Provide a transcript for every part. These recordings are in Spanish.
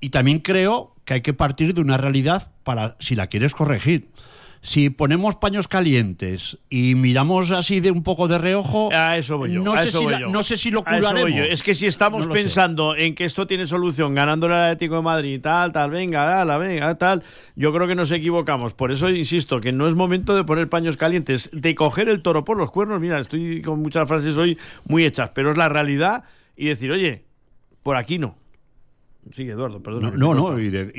y también creo que hay que partir de una realidad para si la quieres corregir. Si ponemos paños calientes y miramos así de un poco de reojo, a eso voy yo. No sé si lo curaremos. Es que si estamos pensando en que esto tiene solución ganando el Atlético de Madrid, tal, venga, tal, yo creo que nos equivocamos. Por eso insisto que no es momento de poner paños calientes, de coger el toro por los cuernos. Mira, estoy con muchas frases hoy muy hechas, pero es la realidad, y decir, oye, por aquí no. Sí, Eduardo, perdona. No,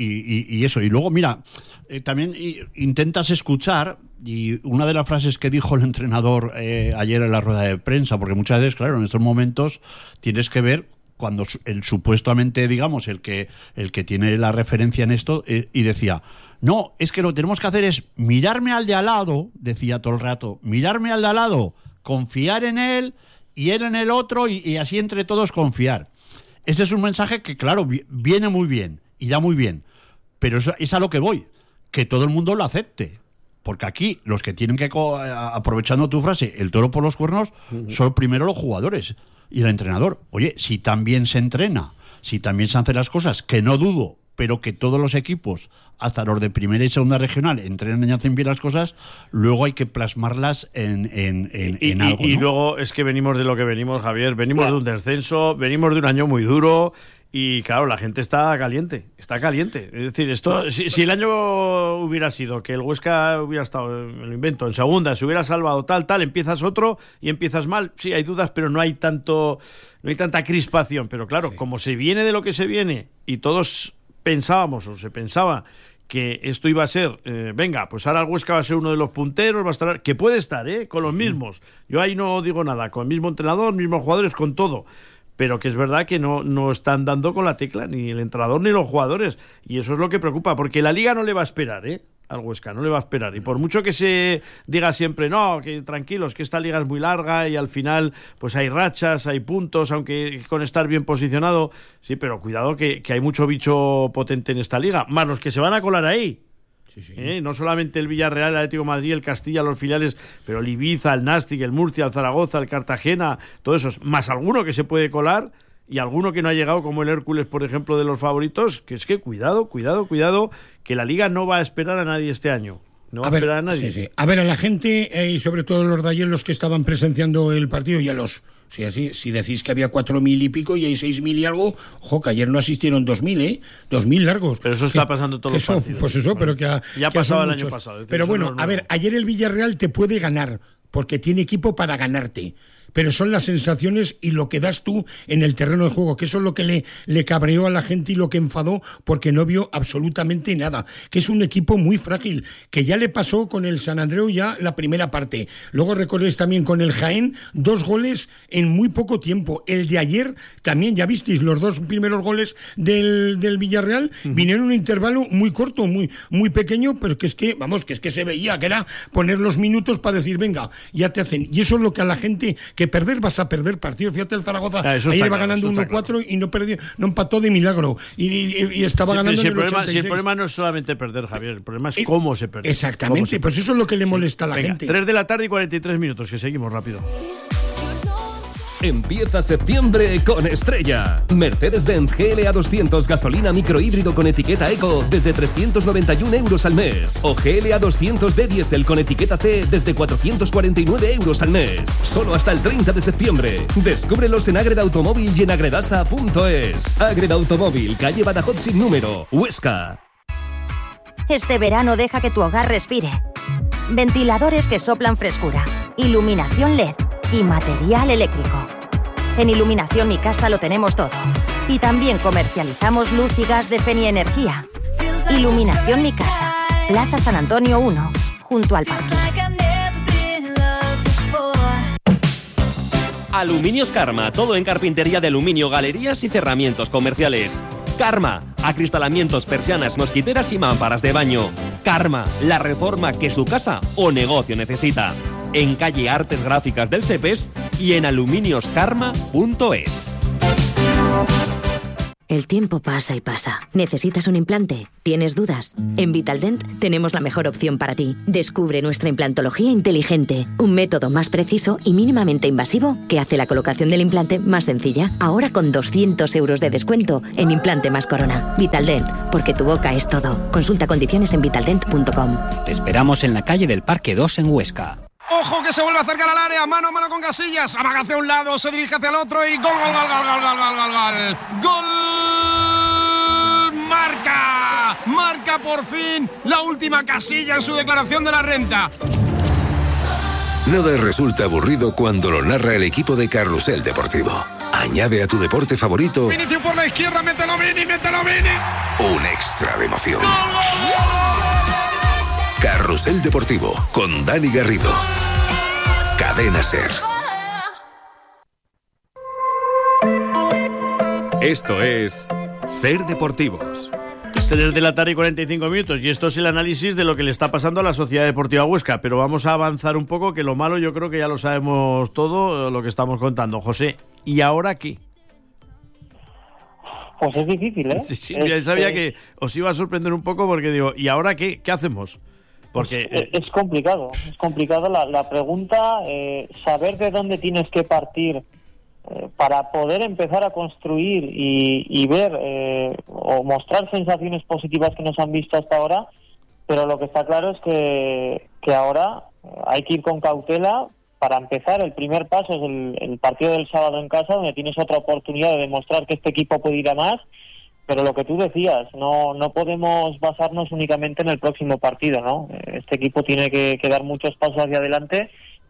y eso. Y luego, mira, también intentas escuchar, y una de las frases que dijo el entrenador ayer en la rueda de prensa, porque muchas veces, claro, en estos momentos tienes que ver cuando supuestamente, digamos, el que tiene la referencia en esto, y decía, no, es que lo que tenemos que hacer es mirarme al de al lado, decía todo el rato, mirarme al de al lado, confiar en él, y él en el otro, y así entre todos confiar. Ese es un mensaje que, claro, viene muy bien y da muy bien, pero eso es a lo que voy, que todo el mundo lo acepte, porque aquí los que tienen que, aprovechando tu frase, el toro por los cuernos, son primero los jugadores y el entrenador. Oye, si también se entrena, si también se hacen las cosas, que no dudo, pero que todos los equipos, hasta los de primera y segunda regional, entrenan y hacen bien las cosas, luego hay que plasmarlas en algo, ¿no? Y luego es que venimos de lo que venimos, Javier, venimos de un descenso, venimos de un año muy duro, y claro, la gente está caliente. Es decir, esto, si el año hubiera sido que el Huesca hubiera estado, me lo invento, en segunda, se hubiera salvado tal, empiezas otro y empiezas mal, sí, hay dudas, pero no hay tanta crispación. Pero claro, sí, como se viene de lo que se viene, y todos pensábamos, o se pensaba, que esto iba a ser, venga, pues ahora el Huesca va a ser uno de los punteros, va a estar, que puede estar, con los mismos. Yo ahí no digo nada, con el mismo entrenador, mismos jugadores, con todo. Pero que es verdad que no están dando con la tecla, ni el entrenador ni los jugadores. Y eso es lo que preocupa, porque la Liga no le va a esperar, al Huesca, no le va a esperar. Y por mucho que se diga siempre, no, que tranquilos, que esta Liga es muy larga y al final pues hay rachas, hay puntos, aunque con estar bien posicionado, sí, pero cuidado que hay mucho bicho potente en esta Liga, más los que se van a colar ahí. Sí. No solamente el Villarreal, el Atlético de Madrid, el Castilla, los filiales, pero el Ibiza, el Nastic, el Murcia, el Zaragoza, el Cartagena, todo eso, más alguno que se puede colar y alguno que no ha llegado, como el Hércules, por ejemplo, de los favoritos, que es que cuidado, que la Liga no va a esperar a nadie este año. No va a esperar a nadie. Sí. A ver, a la gente, y sobre todo los de ayer, los que estaban presenciando el partido, y a los... Si decís que había 4.000 y pico y hay 6.000 y algo, ojo, que ayer no asistieron 2.000, 2.000 largos. Pero eso está pasando todos los partidos. Pues eso, pero que ya pasaba el año pasado. Decir, pero bueno, a ver, ayer el Villarreal te puede ganar, porque tiene equipo para ganarte. Pero son las sensaciones y lo que das tú en el terreno de juego, que eso es lo que le cabreó a la gente y lo que enfadó, porque no vio absolutamente nada, que es un equipo muy frágil, que ya le pasó con el San Andreu ya la primera parte, luego recordéis también con el Jaén, 2 goles en muy poco tiempo, el de ayer también, ya visteis, los 2 primeros goles del Villarreal, vinieron en un intervalo muy corto, muy pequeño, pero que es que se veía, que era poner los minutos para decir, venga, ya te hacen, y eso es lo que a la gente... que perder vas a perder partido. Fíjate el Zaragoza, ayer iba ganando 1-4 y no empató de milagro y estaba ganando en el 86. El problema no es solamente perder, Javier, el problema es cómo se pierde. Exactamente, pues eso es lo que le molesta a la gente. 3 de la tarde y 43 minutos, que seguimos rápido. Empieza septiembre con Estrella. Mercedes-Benz GLA 200 gasolina microhíbrido con etiqueta Eco desde 391 euros al mes. O GLA 200D diésel con etiqueta C desde 449 euros al mes. Solo hasta el 30 de septiembre. Descúbrelos en Ágreda Automóvil y en agredasa.es. Ágreda Automóvil, calle Badajoz sin número, Huesca. Este verano deja que tu hogar respire. Ventiladores que soplan frescura, iluminación LED y material eléctrico. En Iluminación Mi Casa lo tenemos todo. Y también comercializamos luz y gas de Feni Energía. Iluminación Mi Casa, Plaza San Antonio 1, junto al parque. Aluminios Karma, todo en carpintería de aluminio, galerías y cerramientos comerciales. Karma, acristalamientos, persianas, mosquiteras y mámparas de baño. Karma, la reforma que su casa o negocio necesita. En calle Artes Gráficas del Sepes y en aluminioskarma.es. El tiempo pasa y pasa. ¿Necesitas un implante? ¿Tienes dudas? En Vitaldent tenemos la mejor opción para ti. Descubre nuestra implantología inteligente, un método más preciso y mínimamente invasivo que hace la colocación del implante más sencilla. Ahora con 200 euros de descuento en implante más corona. Vitaldent, porque tu boca es todo. Consulta condiciones en vitaldent.com. Te esperamos en la calle del Parque 2 en Huesca. Ojo que se vuelve a acercar al área, mano a mano con Casillas, amaga hacia un lado, se dirige hacia el otro y gol, gol, gol, gol, gol, gol, gol, gol, gol. ¡Gol! Marca por fin la última Casilla en su declaración de la renta. Nada resulta aburrido cuando lo narra el equipo de Carrusel Deportivo. Añade a tu deporte favorito Inicio por la izquierda, mételo Vini. un extra de emoción. Carrusel Deportivo con Dani Garrido. Cadena SER. Esto es SER Deportivos. 3 de la tarde y 45 minutos, y esto es el análisis de lo que le está pasando a la Sociedad Deportiva Huesca, pero vamos a avanzar un poco, que lo malo yo creo que ya lo sabemos todo, lo que estamos contando. José, ¿y ahora qué? Pues es difícil, ¿eh? Sí, ya sabía que os iba a sorprender un poco porque digo, ¿y ahora qué? ¿Qué hacemos? Porque es complicado la pregunta, saber de dónde tienes que partir para poder empezar a construir y ver o mostrar sensaciones positivas que nos han visto hasta ahora, pero lo que está claro es que ahora hay que ir con cautela. Para empezar, el primer paso es el partido del sábado en casa, donde tienes otra oportunidad de demostrar que este equipo puede ir a más. Pero lo que tú decías, no podemos basarnos únicamente en el próximo partido, ¿no? Este equipo tiene que dar muchos pasos hacia adelante,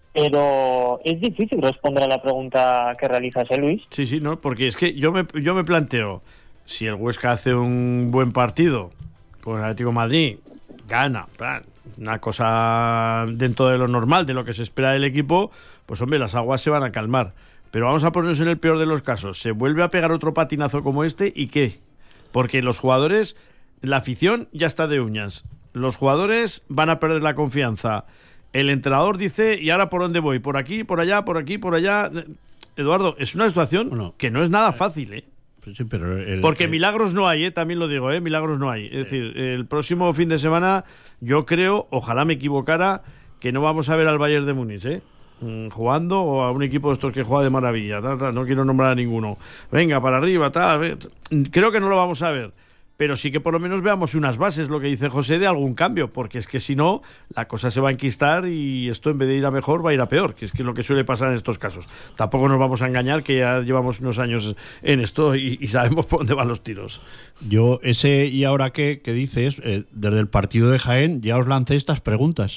pero es difícil responder a la pregunta que realizas, Luis. Sí, no, porque es que yo me planteo, si el Huesca hace un buen partido con el Atlético de Madrid, gana, una cosa dentro de lo normal, de lo que se espera del equipo, pues hombre, las aguas se van a calmar. Pero vamos a ponernos en el peor de los casos, se vuelve a pegar otro patinazo como este, ¿y qué? Porque los jugadores, la afición ya está de uñas. Los jugadores van a perder la confianza. El entrenador dice, ¿y ahora por dónde voy? ¿Por aquí, por allá, por aquí, por allá? Eduardo, es una situación que no es nada fácil, ¿eh? Sí, pero porque milagros no hay, también lo digo, milagros no hay. Es decir, el próximo fin de semana, yo creo, ojalá me equivocara, que no vamos a ver al Bayern de Múnich, jugando, o a un equipo de estos que juega de maravilla, no quiero nombrar a ninguno, venga para arriba, creo que no lo vamos a ver, pero sí que por lo menos veamos unas bases, lo que dice José, de algún cambio, porque es que si no, la cosa se va a enquistar y esto en vez de ir a mejor va a ir a peor, que es lo que suele pasar en estos casos. Tampoco nos vamos a engañar, que ya llevamos unos años en esto y sabemos por dónde van los tiros. Yo ese ¿y ahora qué? Que dices, desde el partido de Jaén ya os lancé estas preguntas.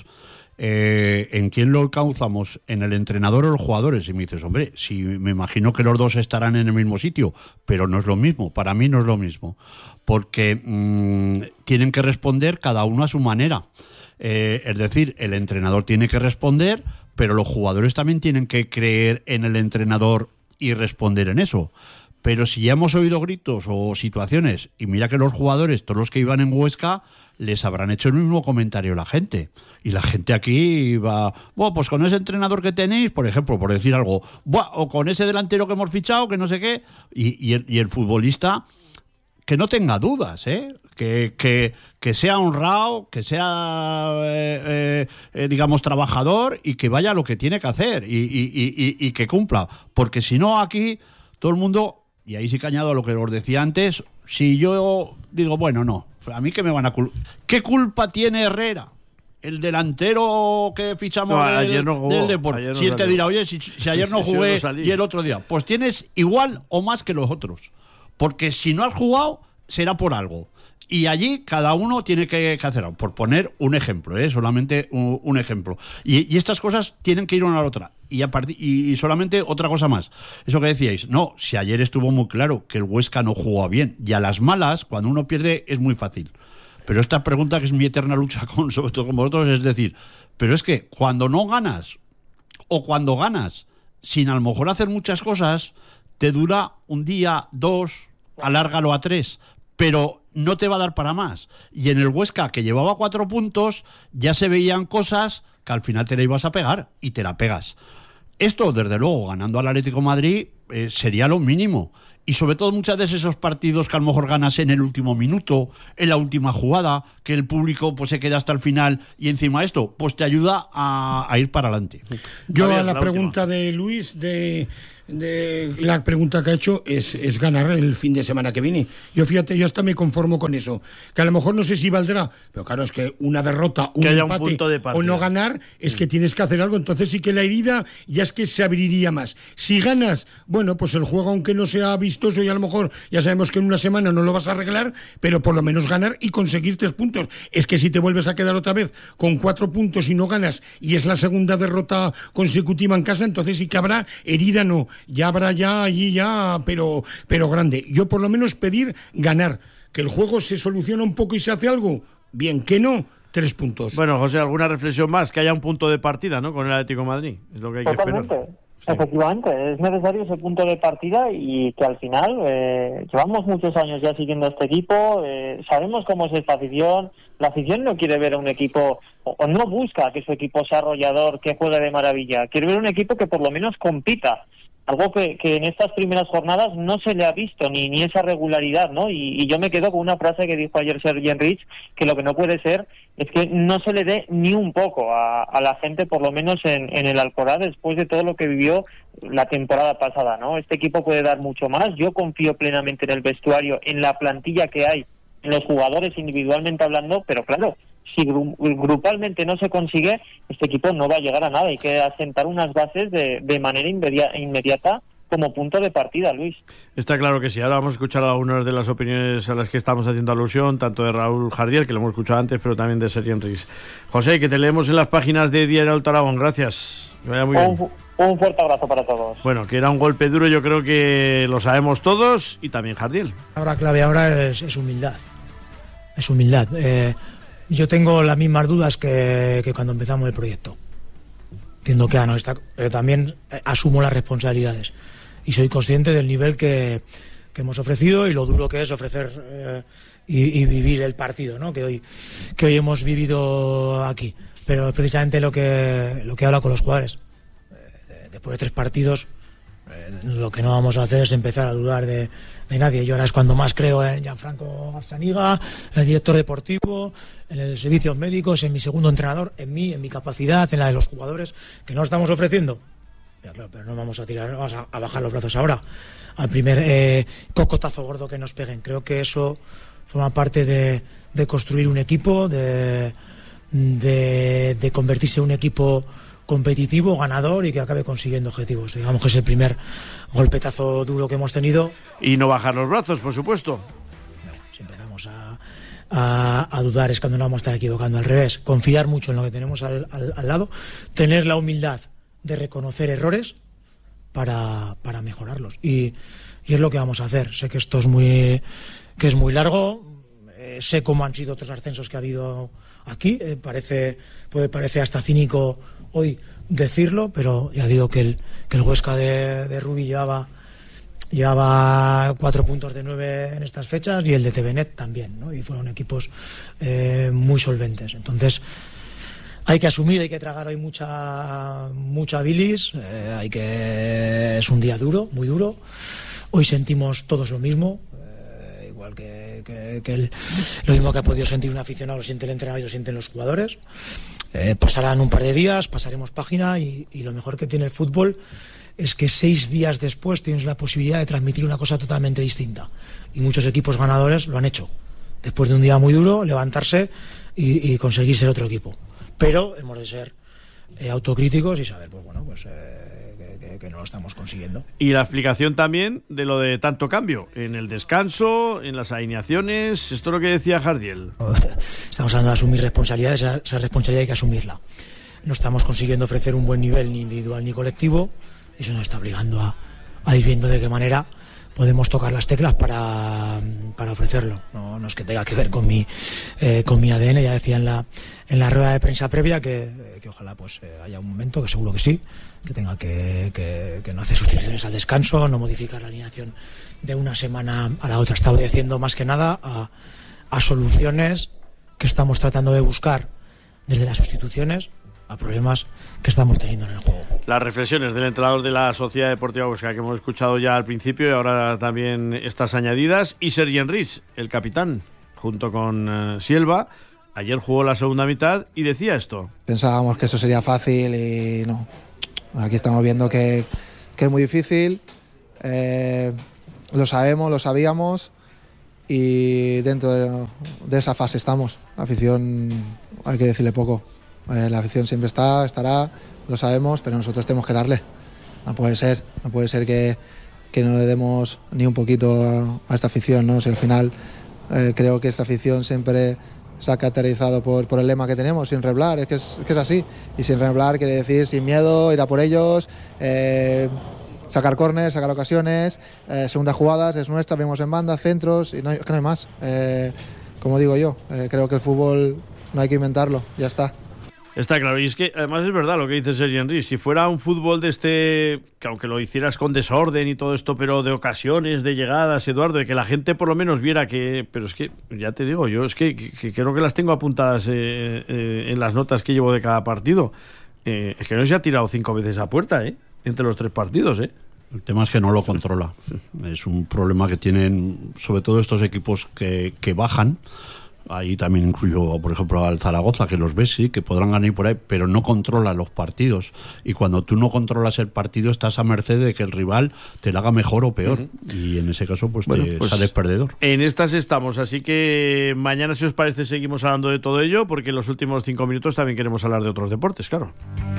¿En quién lo alcanzamos? ¿En el entrenador o los jugadores? Y me dices, hombre, si me imagino que los dos estarán en el mismo sitio, pero no es lo mismo, para mí no es lo mismo, porque tienen que responder cada uno a su manera. Es decir, el entrenador tiene que responder, pero los jugadores también tienen que creer en el entrenador y responder en eso. Pero si ya hemos oído gritos o situaciones, y mira que los jugadores, todos los que iban en Huesca, les habrán hecho el mismo comentario la gente. Y la gente aquí va, bueno, pues con ese entrenador que tenéis, por ejemplo, por decir algo, o con ese delantero que hemos fichado, que no sé qué, y el futbolista, que no tenga dudas, que sea honrado, que sea, digamos, trabajador, y que vaya a lo que tiene que hacer, y que cumpla. Porque si no, aquí todo el mundo, y ahí sí que añado a lo que os decía antes, si yo digo, bueno, no, a mí que me van a ¿qué culpa tiene Herrera? El delantero que fichamos ayer no jugó, del Deportivo. Si él te dirá, oye, si ayer no jugué y el otro día, pues tienes igual o más que los otros. Porque si no has jugado, será por algo. Y allí cada uno tiene que hacer algo. Por poner un ejemplo, solamente un ejemplo. Y estas cosas tienen que ir una a la otra. Y solamente otra cosa más. Eso que decíais, no, si ayer estuvo muy claro que el Huesca no jugó bien. Y a las malas, cuando uno pierde, es muy fácil. Pero esta pregunta, que es mi eterna lucha sobre todo con vosotros, es decir, pero es que cuando no ganas, o cuando ganas, sin a lo mejor hacer muchas cosas, te dura un día, 2, alárgalo a 3, pero no te va a dar para más. Y en el Huesca, que llevaba 4 puntos, ya se veían cosas que al final te la ibas a pegar, y te la pegas. Esto, desde luego, ganando al Atlético de Madrid, sería lo mínimo. Y sobre todo muchas veces esos partidos que a lo mejor ganas en el último minuto, en la última jugada, que el público pues se queda hasta el final y encima esto, pues te ayuda a ir para adelante. Yo a la pregunta de Luis, de la pregunta que ha hecho es ganar el fin de semana que viene. Yo fíjate, yo hasta me conformo con eso, que a lo mejor no sé si valdrá, pero claro, es que una derrota, un empate o no ganar, es que tienes que hacer algo. Entonces sí que la herida ya es que se abriría más. Si ganas, bueno, pues el juego, aunque no sea vistoso, y a lo mejor ya sabemos que en una semana no lo vas a arreglar, pero por lo menos ganar y conseguir 3 puntos. Es que si te vuelves a quedar otra vez con 4 puntos y no ganas, y es la segunda derrota consecutiva en casa, entonces sí que habrá herida, no. Ya habrá pero grande. Yo por lo menos pedir ganar, que el juego se soluciona un poco y se hace algo, bien, que no, 3 puntos. Bueno, José, ¿alguna reflexión más? Que haya un punto de partida, ¿no?, con el Atlético de Madrid, es lo que hay que esperar. Sí. Efectivamente, es necesario ese punto de partida y que al final llevamos muchos años ya siguiendo a este equipo, sabemos cómo es esta afición, la afición no quiere ver a un equipo, o no busca que su equipo sea arrollador, que juegue de maravilla, quiere ver un equipo que por lo menos compita. Algo que en estas primeras jornadas no se le ha visto, ni esa regularidad, ¿no? Y yo me quedo con una frase que dijo ayer Sergi Enrich, que lo que no puede ser es que no se le dé ni un poco a la gente, por lo menos en el Alcoraz, después de todo lo que vivió la temporada pasada, ¿no? Este equipo puede dar mucho más. Yo confío plenamente en el vestuario, en la plantilla que hay, en los jugadores individualmente hablando, pero claro, si grupalmente no se consigue, este equipo no va a llegar a nada. Hay que asentar unas bases de manera inmediata como punto de partida, Luis. Está claro que sí. Ahora vamos a escuchar algunas de las opiniones a las que estamos haciendo alusión, tanto de Raúl Jardiel, que lo hemos escuchado antes, pero también de Sergi Enrich. José, que te leemos en las páginas de Diario Alto Aragón. Gracias. Que vaya muy bien. Un fuerte abrazo para todos. Bueno, que era un golpe duro, yo creo que lo sabemos todos, y también Jardiel. La clave ahora es humildad. Es humildad. Yo tengo las mismas dudas que cuando empezamos el proyecto. Entiendo que no está, pero también asumo las responsabilidades y soy consciente del nivel que hemos ofrecido y lo duro que es ofrecer y vivir el partido, ¿no?, que hoy hemos vivido aquí. Pero precisamente lo que he hablado con los jugadores, después de 3 partidos, lo que no vamos a hacer es empezar a dudar de nadie. Yo ahora es cuando más creo en Gianfranco Gazzaniga, en el director deportivo, en el servicios médicos, en mi segundo entrenador, en mí, en mi capacidad, en la de los jugadores, que no estamos ofreciendo. Ya, claro, pero no vamos a bajar los brazos ahora al primer cocotazo gordo que nos peguen. Creo que eso forma parte de construir un equipo, de convertirse en un equipo competitivo, ganador y que acabe consiguiendo objetivos. Digamos que es el primer golpetazo duro que hemos tenido. Y no bajar los brazos, por supuesto. Si empezamos a dudar es cuando nos vamos a estar equivocando. Al revés, confiar mucho en lo que tenemos al lado, tener la humildad de reconocer errores para mejorarlos. Y es lo que vamos a hacer. Sé que esto es muy largo, sé cómo han sido otros ascensos que ha habido aquí. Puede parecer hasta cínico hoy decirlo, pero ya digo que el Huesca de Rubí llevaba 4 puntos de 9 en estas fechas y el de TVNet también, ¿no? Y fueron equipos muy solventes. Entonces hay que asumir, hay que tragar hoy mucha bilis, es un día duro, muy duro. Hoy sentimos todos lo mismo, igual que lo mismo que ha podido sentir un aficionado, lo siente el entrenador y lo sienten los jugadores. Pasarán un par de días, pasaremos página y lo mejor que tiene el fútbol es que 6 días después tienes la posibilidad de transmitir una cosa totalmente distinta. Y muchos equipos ganadores lo han hecho. Después de un día muy duro, levantarse y conseguir ser otro equipo. Pero hemos de ser autocríticos y saber, que no lo estamos consiguiendo. Y la explicación también de lo de tanto cambio en el descanso, en las alineaciones, esto es lo que decía Jardiel. Estamos hablando de asumir responsabilidades, esa responsabilidad hay que asumirla. No estamos consiguiendo ofrecer un buen nivel ni individual ni colectivo, y eso nos está obligando a ir viendo de qué manera podemos tocar las teclas para ofrecerlo. No es que tenga que ver con mi ADN. Ya decía en la rueda de prensa previa que ojalá haya un momento, que seguro que sí, que tenga que no hacer sustituciones al descanso, no modificar la alineación de una semana a la otra. Está obedeciendo más que nada a soluciones que estamos tratando de buscar desde las sustituciones problemas que estamos teniendo en el juego. Las reflexiones del entrenador de la Sociedad Deportiva Huesca que hemos escuchado ya al principio y ahora también estas añadidas. Y Sergi Enrich, el capitán, junto con Silva, ayer jugó la segunda mitad y decía esto. Pensábamos que eso sería fácil y no. Aquí estamos viendo que es muy difícil. Lo sabemos, lo sabíamos y dentro de esa fase estamos. La afición, hay que decirle poco. La afición siempre estará, lo sabemos, pero nosotros tenemos que darle. No puede ser que no le demos ni un poquito a esta afición, ¿no? Si al final creo que esta afición siempre se ha caracterizado por el lema que tenemos, sin reblar, es que es así. Y sin reblar quiere decir sin miedo, ir a por ellos, sacar córneres, sacar ocasiones, segundas jugadas, es nuestra, vemos en banda, centros, y es que no hay más. Como digo yo, creo que el fútbol no hay que inventarlo, ya está. Está claro, y es que además es verdad lo que dice Sergi Enrich. Si fuera un fútbol de que aunque lo hicieras con desorden y todo esto, pero de ocasiones, de llegadas, Eduardo, de que la gente por lo menos viera que... Pero es que, ya te digo, yo es que creo que las tengo apuntadas en las notas que llevo de cada partido. Es que no se ha tirado 5 veces a puerta, entre los 3 partidos, El tema es que no lo controla. Es un problema que tienen sobre todo estos equipos que bajan. Ahí también incluyo, por ejemplo, al Zaragoza, que los ves, sí, que podrán ganar por ahí, pero no controla los partidos. Y cuando tú no controlas el partido, estás a merced de que el rival te lo haga mejor o peor. Y en ese caso, pues sales perdedor. En estas estamos, así que mañana, si os parece, seguimos hablando de todo ello, porque en los últimos 5 minutos también queremos hablar de otros deportes, claro.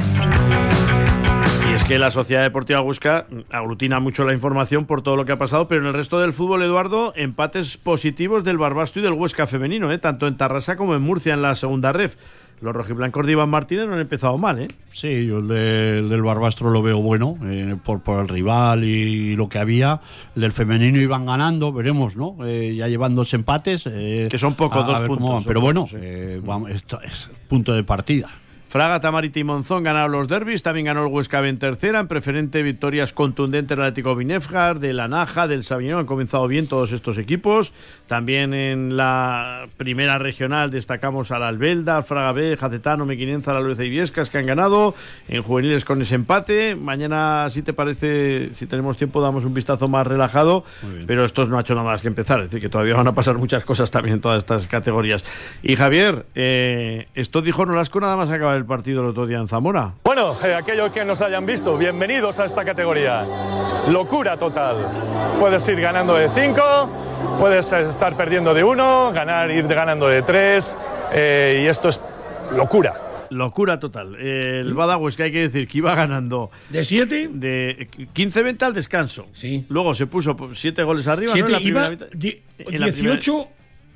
Es que la Sociedad Deportiva Huesca aglutina mucho la información por todo lo que ha pasado, pero en el resto del fútbol, Eduardo, empates positivos del Barbastro y del Huesca femenino, tanto en Tarrasa como en Murcia en la segunda ref. Los rojiblancos de Iván Martínez no han empezado mal, Sí, yo el del Barbastro lo veo bueno, por el rival y lo que había. El del femenino iban ganando, veremos, ¿no? Ya llevan 2 empates. Que son pocos, 2 puntos. Pero bueno, sí. Esto es punto de partida. Fraga, Tamarite y Monzón ganaron los derbis, también ganó el Huesca B en tercera, en preferente victorias contundentes del Atlético Binefjar, de la Naja, del Sabiñón, han comenzado bien todos estos equipos. También en la primera regional destacamos al Albelda, al Fraga B, Jacetano, Mequinenza, la Lueza y Viescas, que han ganado en juveniles con ese empate. Mañana, si te parece, si tenemos tiempo, damos un vistazo más relajado, pero estos no ha hecho nada más que empezar, es decir, que todavía van a pasar muchas cosas también en todas estas categorías. Y Javier, esto dijo Nolasco nada más acabar el partido el otro día en Zamora. Bueno, aquellos que nos hayan visto, bienvenidos a esta categoría. Locura total. Puedes ir ganando de 5, puedes estar perdiendo de 1, ir ganando de 3, y esto es locura. Locura total. El Badajoz, que hay que decir que iba ganando de 7, de 15-20 al descanso. Sí. Luego se puso 7 goles arriba, 7 ¿no? En la iba, primera 18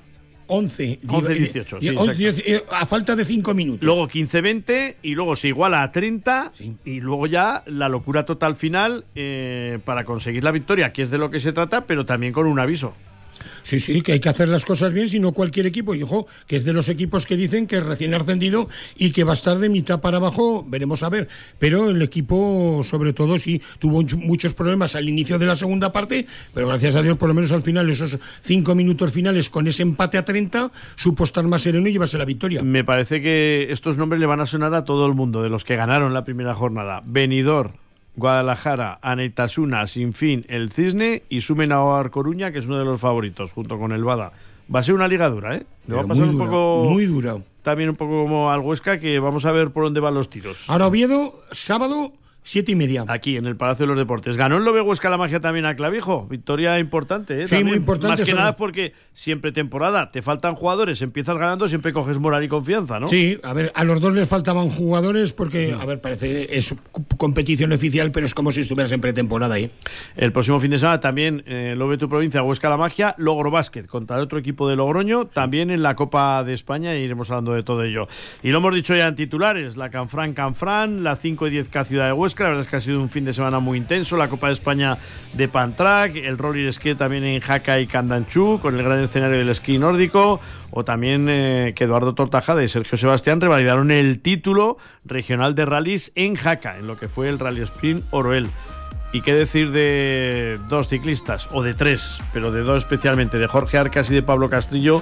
11-18, sí, a falta de 5 minutos. Luego 15-20 y luego se iguala a 30, sí. Y luego ya la locura total final para conseguir la victoria, que es de lo que se trata, pero también con un aviso. Sí, que hay que hacer las cosas bien, si no cualquier equipo, y ojo, que es de los equipos que dicen que es recién ascendido y que va a estar de mitad para abajo, veremos a ver, pero el equipo sobre todo sí tuvo muchos problemas al inicio de la segunda parte, pero gracias a Dios por lo menos al final, esos 5 minutos finales con ese empate a 30, supo estar más sereno y llevarse la victoria. Me parece que estos nombres le van a sonar a todo el mundo, de los que ganaron la primera jornada: Benidorm, Guadalajara, Anaitasuna, Sinfín, el Cisne y sumen a Coruña, que es uno de los favoritos, junto con el Bada. Va a ser una liga dura, Le va a pasar un poco... Muy dura. También un poco como al Huesca, que vamos a ver por dónde van los tiros. Ahora Oviedo, sábado, 7:30. Aquí, en el Palacio de los Deportes. Ganó el Lobe Huesca la Magia también a Clavijo. Victoria importante, Sí, también. muy importante. Más que nada porque siempre temporada, te faltan jugadores, empiezas ganando, siempre coges moral y confianza, ¿no? Sí, a ver, a los dos les faltaban jugadores porque, a ver, parece es competición oficial, pero es como si estuvieras en pretemporada ahí. El próximo fin de semana también Lobe tu provincia, Huesca la Magia, Logro Básquet contra el otro equipo de Logroño, también en la Copa de España, y iremos hablando de todo ello. Y lo hemos dicho ya en titulares, la Canfrán, la 5 y 10K Ciudad de Huesca, la verdad es que ha sido un fin de semana muy intenso, la Copa de España de Pantrac, el roller ski también en Jaca y Candanchú, con el gran escenario del esquí nórdico, o también que Eduardo Tortajada y Sergio Sebastián revalidaron el título regional de rallies en Jaca, en lo que fue el Rally Sprint Oroel. Y qué decir de 2 ciclistas, o de 3, pero de 2 especialmente, de Jorge Arcas y de Pablo Castrillo,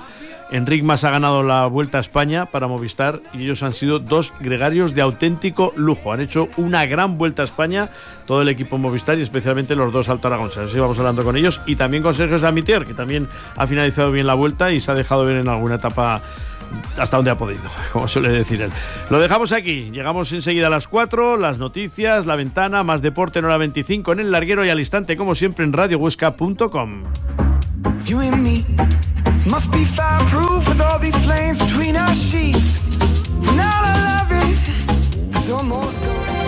Enric Mas ha ganado la Vuelta a España para Movistar y ellos han sido 2 gregarios de auténtico lujo. Han hecho una gran Vuelta a España, todo el equipo Movistar y especialmente los 2 Alto Aragonés. Así vamos hablando con ellos y también con Sergio Samitier, que también ha finalizado bien la Vuelta y se ha dejado ver en alguna etapa hasta donde ha podido, como suele decir él. Lo dejamos aquí, llegamos enseguida a las 4, las noticias, la ventana, más deporte en hora 25 en El Larguero y al instante, como siempre, en radiohuesca.com. You and me must be fireproof with